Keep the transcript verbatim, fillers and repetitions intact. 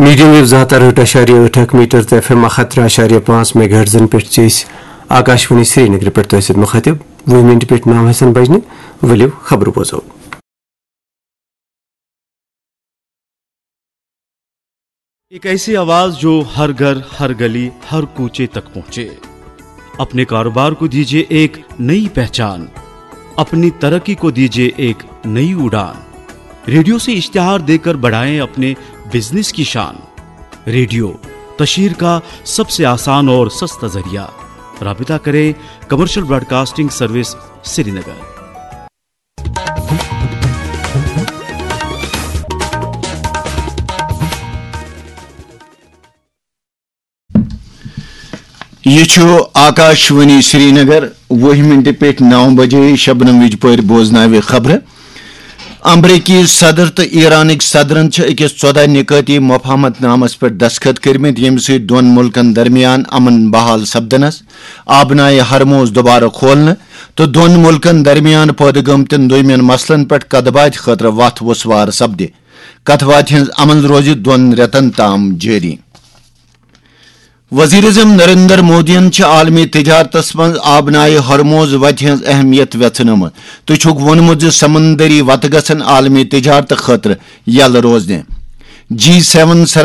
Medium view زاتر ٲٹھ اشاریہ ٲٹھ اکھ میٹر تو ایف ایم اکھ ہتھ ترٛےٚ اشاریہ پانٛژھ میگا ہرٹزن پہ آکاش وانی سری نگر پہ تہ مخاطب وہ منٹ پہ نو حسن بجنے ولو خبر بوزو. ایک ایسی آواز جو ہر گھر ہر گلی ہر کوچے تک پہنچے. اپنے کاروبار کو دیجیے ایک نئی پہچان, اپنی ترقی کو دیجیے ایک نئی اڑان. ریڈیو سے اشتہار دے کر بڑھائیں اپنے بزنس کی شان. ریڈیو تشہیر کا سب سے آسان اور سستا ذریعہ. رابطہ کریں کمرشل براڈ کاسٹنگ سروس سری نگر. یہ آکاشوانی سری نگر وہ منٹ پہ نو بجے شبنم وج پور بوزناوِ خبر. امریکی صدر تو ایرانک صدرن اکس ژۄدہ نکاتی مفاہمت نامس پہ دستخط کرمت یم سی دون ملکن درمیان امن بحال سپدنس, آبنائے ہرموز دوبارہ کھولنے تو دون ملکن درمیان پٲدٕ گٔمتٮ۪ن دویمین مسلن پہ کتھ خاطر وتھ وسوار سپدِ. کتھ باتھ ہز عمل روز دون رٮ۪تن تام جاری. وزیر اعظم نریندر مودین عالمی تجارتس من آبنائے ہرموز وتہ ہز اہمیت ویژنمت تو چھک وونمت سمندری وتہ گژھن عالمی تجارت خاطر یل روزنہ. جی سیون